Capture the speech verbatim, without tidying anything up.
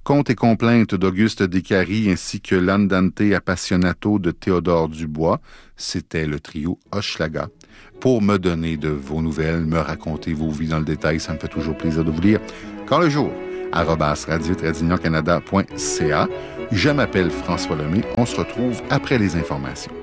Contes et complaintes d'Auguste Descaries ainsi que l'Andante Appassionato de Théodore Dubois. C'était le trio Hochelaga. Pour me donner de vos nouvelles, me raconter vos vies dans le détail, ça me fait toujours plaisir de vous lire. Quand le jour, arobase radio tradunioncanada point c a. Je m'appelle François Lemay. On se retrouve après les informations.